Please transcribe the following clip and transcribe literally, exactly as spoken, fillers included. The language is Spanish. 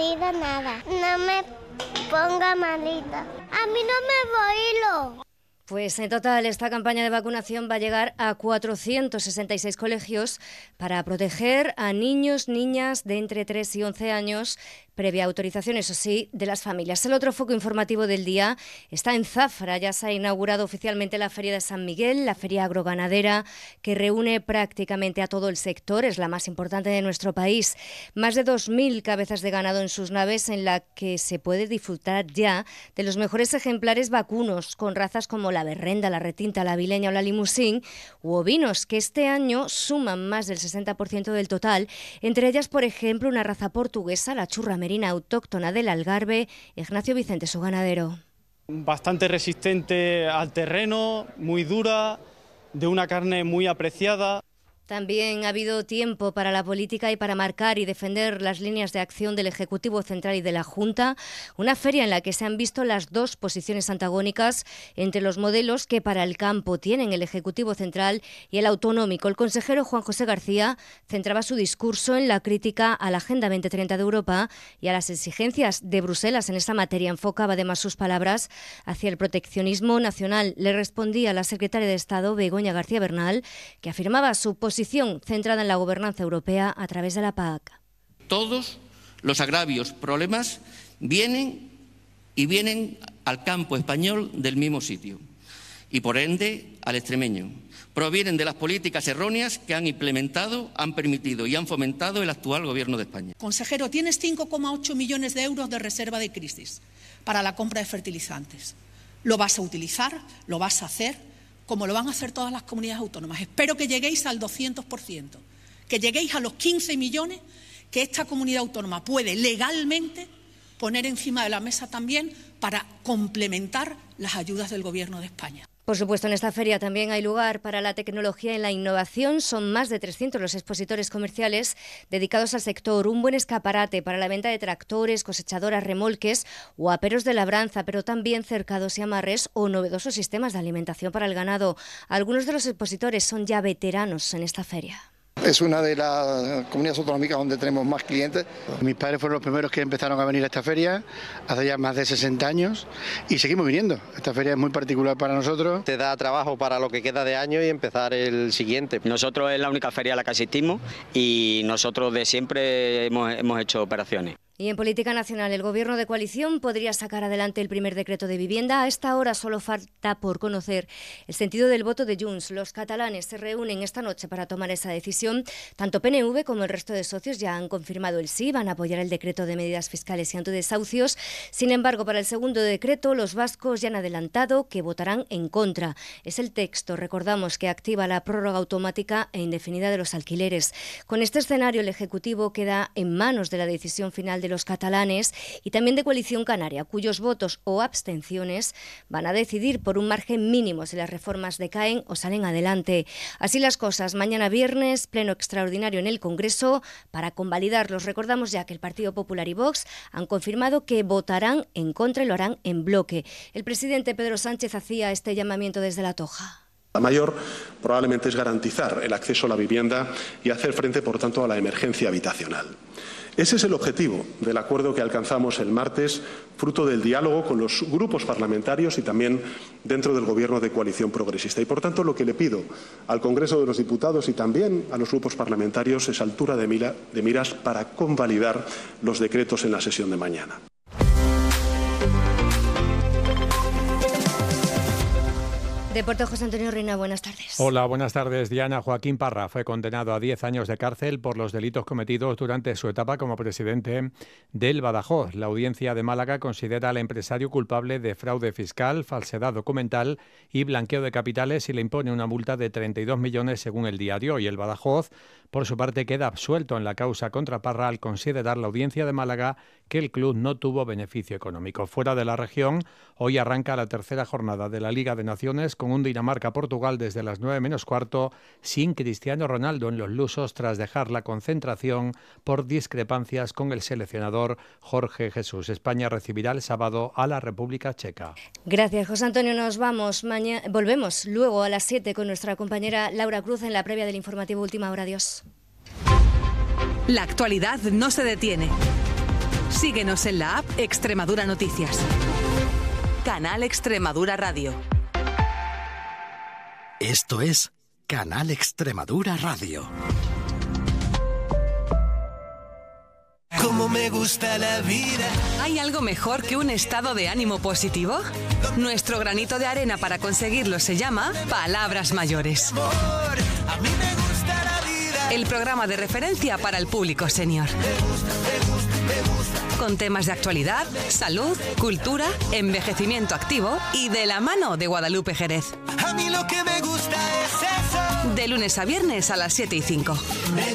Nada, no me ponga malita. A mí no me voy, lo. Pues en total esta campaña de vacunación va a llegar a cuatrocientos sesenta y seis colegios para proteger a niños, niñas de entre tres y once años, previa autorización, eso sí, de las familias. El otro foco informativo del día está en Zafra. Ya se ha inaugurado oficialmente la Feria de San Miguel, la feria agroganadera que reúne prácticamente a todo el sector. Es la más importante de nuestro país. Más de dos mil cabezas de ganado en sus naves, en la que se puede disfrutar ya de los mejores ejemplares vacunos, con razas como la berrenda, la retinta, la avileña o la limusín, u ovinos, que este año suman más del sesenta por ciento del total. Entre ellas, por ejemplo, una raza portuguesa, la churra merina autóctona del Algarve. Ignacio Vicente, su ganadero. Bastante resistente al terreno, muy dura, de una carne muy apreciada. También ha habido tiempo para la política y para marcar y defender las líneas de acción del Ejecutivo Central y de la Junta. Una feria en la que se han visto las dos posiciones antagónicas entre los modelos que para el campo tienen el Ejecutivo Central y el autonómico. El consejero Juan José García centraba su discurso en la crítica a la Agenda veinte treinta de Europa y a las exigencias de Bruselas en esta materia. Enfocaba además sus palabras hacia el proteccionismo nacional. Le respondía la secretaria de Estado, Begoña García Bernal, que afirmaba su posición centrada en la gobernanza europea a través de la P A C. Todos los agravios, problemas, vienen y vienen al campo español del mismo sitio y por ende al extremeño. Provienen de las políticas erróneas que han implementado, han permitido y han fomentado el actual Gobierno de España. Consejero, tienes cinco coma ocho millones de euros de reserva de crisis para la compra de fertilizantes. ¿Lo vas a utilizar? ¿Lo vas a hacer? Como lo van a hacer todas las comunidades autónomas. Espero que lleguéis al doscientos por ciento, que lleguéis a los quince millones que esta comunidad autónoma puede legalmente poner encima de la mesa también para complementar las ayudas del Gobierno de España. Por supuesto, en esta feria también hay lugar para la tecnología y la innovación. Son más de trescientos los expositores comerciales dedicados al sector. Un buen escaparate para la venta de tractores, cosechadoras, remolques o aperos de labranza, pero también cercados y amarres o novedosos sistemas de alimentación para el ganado. Algunos de los expositores son ya veteranos en esta feria. Es una de las comunidades autonómicas donde tenemos más clientes. Mis padres fueron los primeros que empezaron a venir a esta feria hace ya más de sesenta años y seguimos viniendo. Esta feria es muy particular para nosotros. Te da trabajo para lo que queda de año y empezar el siguiente. Nosotros es la única feria a la que asistimos y nosotros de siempre hemos, hemos hecho operaciones. Y en política nacional, el Gobierno de coalición podría sacar adelante el primer decreto de vivienda. A esta hora solo falta por conocer el sentido del voto de Junts. Los catalanes se reúnen esta noche para tomar esa decisión. Tanto P N V como el resto de socios ya han confirmado el sí, van a apoyar el decreto de medidas fiscales y antidesahucios. Sin embargo, para el segundo decreto, los vascos ya han adelantado que votarán en contra. Es el texto, recordamos, que activa la prórroga automática e indefinida de los alquileres. Con este escenario, el Ejecutivo queda en manos de la decisión final de los catalanes y también de Coalición Canaria, cuyos votos o abstenciones van a decidir por un margen mínimo si las reformas decaen o salen adelante. Así las cosas, mañana viernes, pleno extraordinario en el Congreso para convalidarlos. Recordamos ya que el Partido Popular y Vox han confirmado que votarán en contra y lo harán en bloque. El presidente Pedro Sánchez hacía este llamamiento desde La Toja. La mayor probablemente es garantizar el acceso a la vivienda y hacer frente, por tanto, a la emergencia habitacional. Ese es el objetivo del acuerdo que alcanzamos el martes, fruto del diálogo con los grupos parlamentarios y también dentro del Gobierno de coalición progresista. Y, por tanto, lo que le pido al Congreso de los Diputados y también a los grupos parlamentarios es altura de, mira, de miras para convalidar los decretos en la sesión de mañana. Deporte, José Antonio Reina, buenas tardes. Hola, buenas tardes, Diana. Joaquín Parra fue condenado a diez años de cárcel por los delitos cometidos durante su etapa como presidente del Badajoz. La audiencia de Málaga considera al empresario culpable de fraude fiscal, falsedad documental y blanqueo de capitales y le impone una multa de treinta y dos millones según el diario. Y el Badajoz, por su parte, queda absuelto en la causa contra Parra al considerar la audiencia de Málaga que el club no tuvo beneficio económico. Fuera de la región, hoy arranca la tercera jornada de la Liga de Naciones con un Dinamarca-Portugal desde las nueve menos cuarto, sin Cristiano Ronaldo en los lusos tras dejar la concentración por discrepancias con el seleccionador Jorge Jesús. España recibirá el sábado a la República Checa. Gracias, José Antonio. Nos vamos. Mañana volvemos luego a las siete con nuestra compañera Laura Cruz en la previa del informativo Última Hora. Adiós. La actualidad no se detiene. Síguenos en la app Extremadura Noticias. Canal Extremadura Radio. Esto es Canal Extremadura Radio. Como me gusta la vida. ¿Hay algo mejor que un estado de ánimo positivo? Nuestro granito de arena para conseguirlo se llama Palabras Mayores. El programa de referencia para el público senior. Con temas de actualidad, salud, cultura, envejecimiento activo y de la mano de Guadalupe Jerez. A mí lo que me gusta es eso. De lunes a viernes a las siete y cinco.